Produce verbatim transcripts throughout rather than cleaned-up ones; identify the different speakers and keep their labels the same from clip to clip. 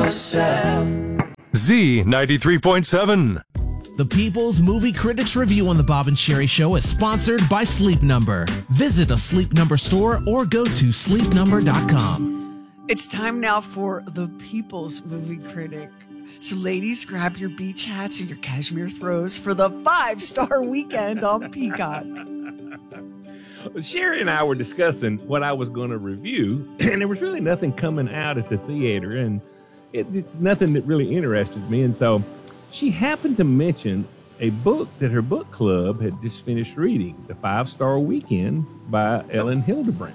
Speaker 1: yourself.
Speaker 2: Z ninety-three point seven.
Speaker 3: The People's Movie Critics Review on the Bob and Sherry Show is sponsored by Sleep Number. Visit a Sleep Number store or go to sleep number dot com.
Speaker 4: It's time now for the People's Movie Critic. So ladies, grab your beach hats and your cashmere throws for the five-star weekend on Peacock.
Speaker 5: Sherry and I were discussing what I was going to review, and there was really nothing coming out at the theater, and it, it's nothing that really interested me. And so she happened to mention a book that her book club had just finished reading, The Five-Star Weekend by Ellen Hildebrand.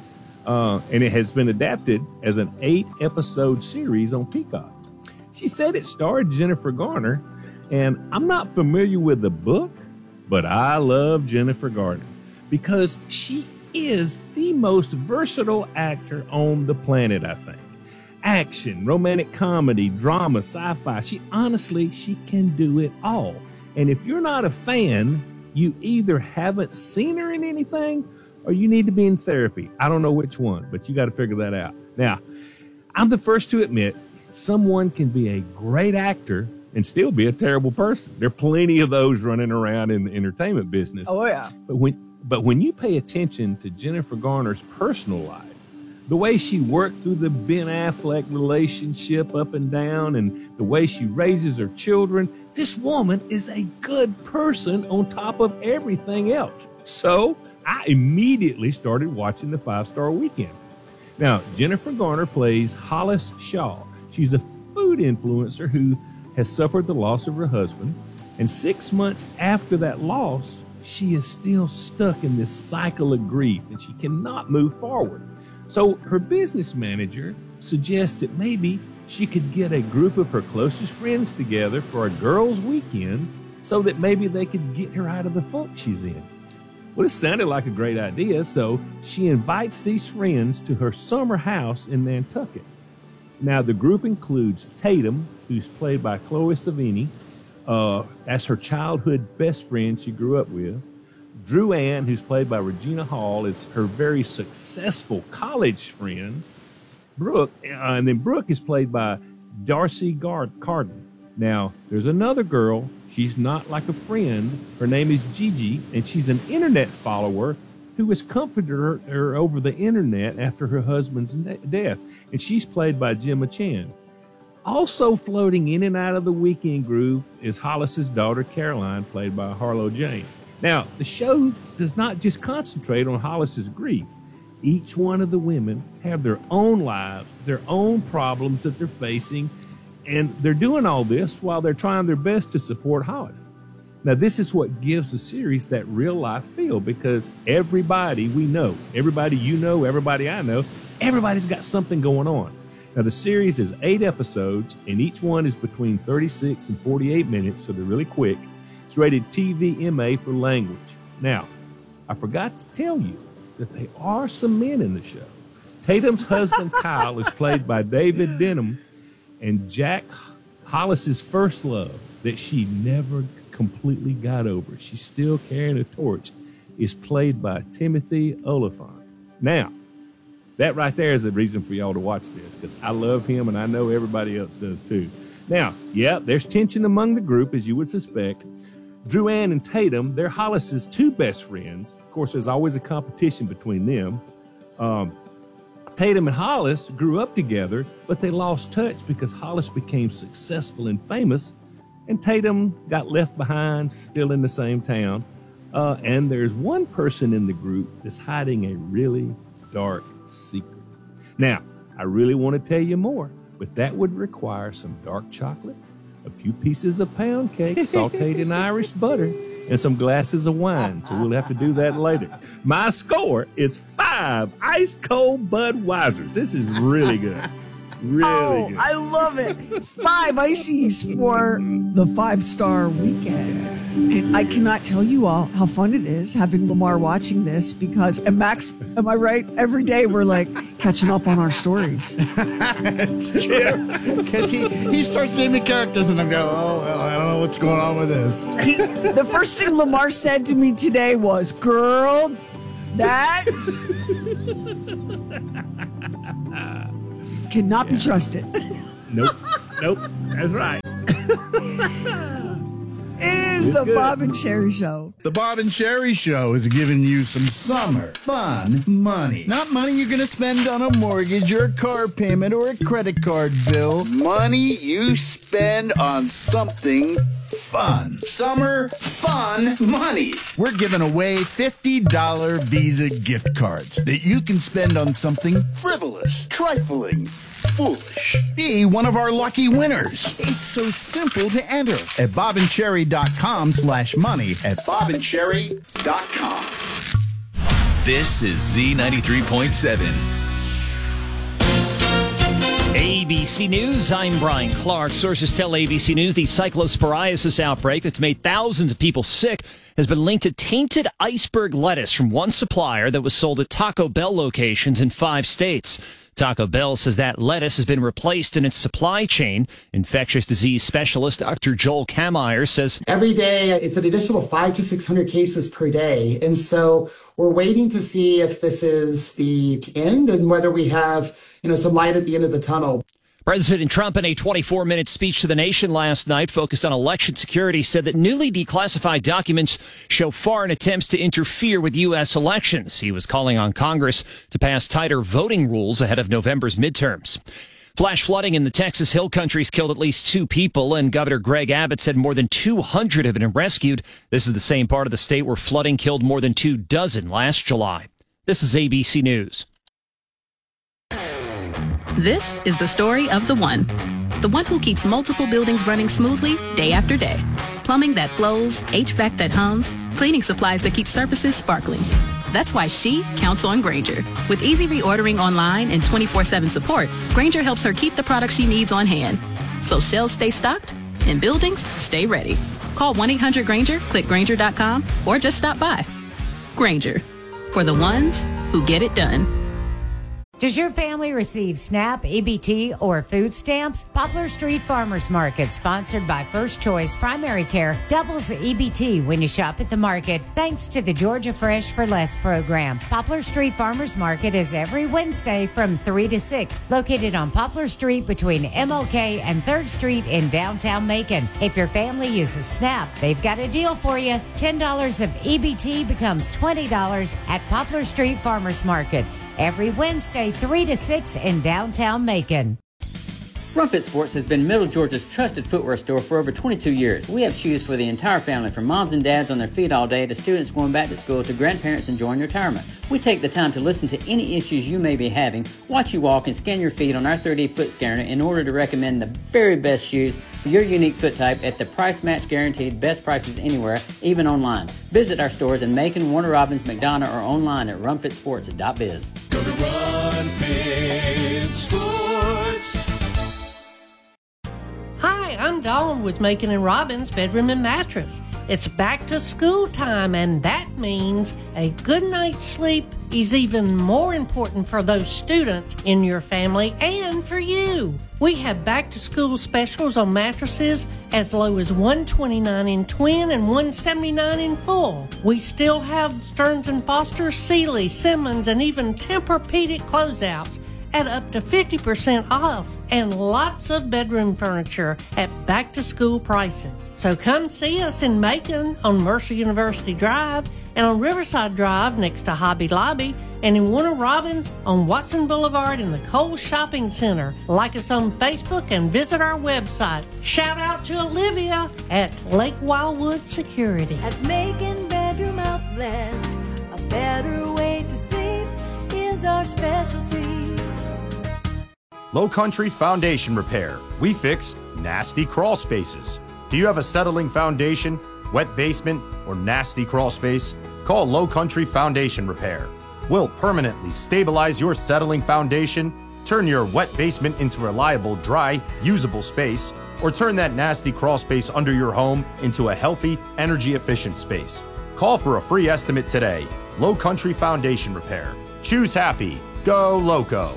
Speaker 5: Uh, and it has been adapted as an eight-episode series on Peacock. She said it starred Jennifer Garner, and I'm not familiar with the book, but I love Jennifer Garner because she is the most versatile actor on the planet, I think. Action, romantic comedy, drama, sci-fi. She honestly, she can do it all. And if you're not a fan, you either haven't seen her in anything or you need to be in therapy. I don't know which one, but you got to figure that out. Now, I'm the first to admit someone can be a great actor and still be a terrible person. There are plenty of those running around in the entertainment business.
Speaker 4: Oh, yeah.
Speaker 5: But when, but when you pay attention to Jennifer Garner's personal life, the way she worked through the Ben Affleck relationship up and down and the way she raises her children, this woman is a good person on top of everything else. So I immediately started watching The Five-Star Weekend. Now, Jennifer Garner plays Hollis Shaw. She's a food influencer who has suffered the loss of her husband. And six months after that loss, she is still stuck in this cycle of grief and she cannot move forward. So her business manager suggests that maybe she could get a group of her closest friends together for a girls' weekend so that maybe they could get her out of the funk she's in. Well, it sounded like a great idea, so she invites these friends to her summer house in Nantucket. Now, the group includes Tatum, who's played by Chloe Sevigny. Uh, that's her childhood best friend she grew up with. Drew Ann, who's played by Regina Hall, is her very successful college friend. Brooke, uh, and then Brooke is played by Darcy Gard- Carden. Now, there's another girl. She's not like a friend. Her name is Gigi, and she's an internet follower who has comforted her, her over the internet after her husband's de- death. And she's played by Gemma Chan. Also floating in and out of the weekend group is Hollis's daughter, Caroline, played by Harlow Jane. Now, the show does not just concentrate on Hollis's grief. Each one of the women have their own lives, their own problems that they're facing, and they're doing all this while they're trying their best to support Hollis. Now, this is what gives the series that real-life feel because everybody we know, everybody you know, everybody I know, everybody's got something going on. Now, the series is eight episodes, and each one is between thirty-six and forty-eight minutes, so they're really quick. It's rated T V M A for language. Now, I forgot to tell you that there are some men in the show. Tatum's husband, Kyle, is played by David Denham, and Jack, Hollis's first love that she never completely got over, she's still carrying a torch, is played by Timothy Olyphant. Now, that right there is the reason for y'all to watch this, because I love him and I know everybody else does too. Now, yeah, there's tension among the group, as you would suspect. Drew Ann and Tatum, they're Hollis's two best friends. Of course, there's always a competition between them. Um, Tatum and Hollis grew up together, but they lost touch because Hollis became successful and famous, and Tatum got left behind, still in the same town. Uh, and there's one person in the group that's hiding a really dark secret. Now, I really want to tell you more, but that would require some dark chocolate, a few pieces of pound cake sauteed in Irish butter, and some glasses of wine. So we'll have to do that later. My score is five ice cold Budweisers. This is really good. Really
Speaker 4: oh,
Speaker 5: good.
Speaker 4: I love it. Five ices for the five-star weekend. And I cannot tell you all how fun it is having Lamar watching this because, and Max, am I right? Every day we're like catching up on our stories.
Speaker 6: It's true. Because he, he starts naming characters and I go, oh, well, I don't know what's going on with this.
Speaker 4: He, the first thing Lamar said to me today was, girl, that cannot yeah. be trusted.
Speaker 5: Nope. Nope. That's right.
Speaker 4: It is
Speaker 5: It's
Speaker 4: the
Speaker 5: good.
Speaker 4: Bob and Sherry Show.
Speaker 6: The Bob and Sherry Show is giving you some summer fun money. Not money you're going to spend on a mortgage or a car payment or a credit card bill. Money you spend on something fun. Summer fun money. We're giving away fifty dollars Visa gift cards that you can spend on something frivolous, trifling, foolish. Be one of our lucky winners. It's so simple to enter at bobandcherry.com slash money at bobandcherry dot com.
Speaker 1: This is Z ninety-three point seven.
Speaker 7: A B C News, I'm Brian Clark. Sources tell A B C News the cyclosporiasis outbreak that's made thousands of people sick has been linked to tainted iceberg lettuce from one supplier that was sold at Taco Bell locations in five states. Taco Bell says that lettuce has been replaced in its supply chain. Infectious disease specialist Doctor Joel Kameyer says
Speaker 8: every day it's an additional five to six hundred cases per day. And so we're waiting to see if this is the end and whether we have, you know, some light at the end of the tunnel.
Speaker 7: President Trump, in a twenty-four minute speech to the nation last night focused on election security, said that newly declassified documents show foreign attempts to interfere with U S elections. He was calling on Congress to pass tighter voting rules ahead of November's midterms. Flash flooding in the Texas Hill Country's killed at least two people, and Governor Greg Abbott said more than two hundred have been rescued. This is the same part of the state where flooding killed more than two dozen last July. This is A B C News.
Speaker 9: This is the story of the one. The one who keeps multiple buildings running smoothly day after day. Plumbing that flows, H V A C that hums, cleaning supplies that keep surfaces sparkling. That's why she counts on Grainger. With easy reordering online and twenty-four seven support, Grainger helps her keep the products she needs on hand. So shelves stay stocked and buildings stay ready. Call one eight hundred Grainger, click Grainger dot com, or just stop by. Grainger, for the ones who get it done.
Speaker 10: Does your family receive SNAP, E B T, or food stamps? Poplar Street Farmers Market, sponsored by First Choice Primary Care, doubles the E B T when you shop at the market, thanks to the Georgia Fresh for Less program. Poplar Street Farmers Market is every Wednesday from three to six, located on Poplar Street between M L K and third Street in downtown Macon. If your family uses SNAP, they've got a deal for you. ten dollars of E B T becomes twenty dollars at Poplar Street Farmers Market. Every Wednesday, three to six in downtown Macon.
Speaker 11: Rumpet Sports has been Middle Georgia's trusted footwear store for over twenty-two years. We have shoes for the entire family, from moms and dads on their feet all day to students going back to school to grandparents enjoying retirement. We take the time to listen to any issues you may be having, watch you walk, and scan your feet on our thirty foot scanner in order to recommend the very best shoes for your unique foot type at the price match guaranteed best prices anywhere, even online. Visit our stores in Macon, Warner Robins, McDonough, or online at rumpet sports dot biz.
Speaker 1: Go to Rumpet Sports.
Speaker 12: Hi, I'm Dawn with Macon and Robbins Bedroom and Mattress. It's back to school time, and that means a good night's sleep is even more important for those students in your family and for you. We have back to school specials on mattresses as low as one hundred twenty-nine dollars in twin and one hundred seventy-nine dollars in full. We still have Stearns and Foster, Sealy, Simmons, and even Tempur-Pedic closeouts at up to fifty percent off, and lots of bedroom furniture at back-to-school prices. So come see us in Macon on Mercer University Drive, and on Riverside Drive next to Hobby Lobby, and in Warner Robins on Watson Boulevard in the Kohl's Shopping Center. Like us on Facebook and visit our website. Shout out to Olivia at Lake Wildwood Security.
Speaker 13: At Macon Bedroom Outlets, a better way to sleep is our specialty.
Speaker 14: Low Country Foundation Repair. We fix nasty crawl spaces. Do you have a settling foundation, wet basement, or nasty crawl space? Call Low Country Foundation Repair. We'll permanently stabilize your settling foundation, turn your wet basement into a reliable, dry, usable space, or turn that nasty crawl space under your home into a healthy, energy-efficient space. Call for a free estimate today. Low Country Foundation Repair. Choose happy. Go Loco.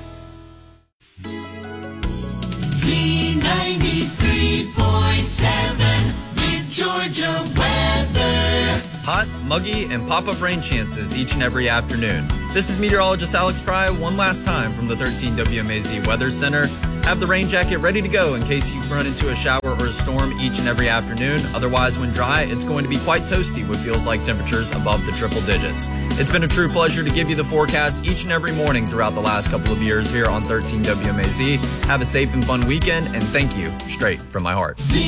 Speaker 1: Z ninety-three point seven, Mid-Georgia weather.
Speaker 15: Hot, muggy, and pop-up rain chances each and every afternoon. This is meteorologist Alex Pry one last time from the thirteen W M A Z Weather Center. Have the rain jacket ready to go in case you run into a shower or a storm each and every afternoon. Otherwise, when dry, it's going to be quite toasty with feels like temperatures above the triple digits. It's been a true pleasure to give you the forecast each and every morning throughout the last couple of years here on thirteen W M A Z. Have a safe and fun weekend, and thank you straight from my heart.
Speaker 16: Z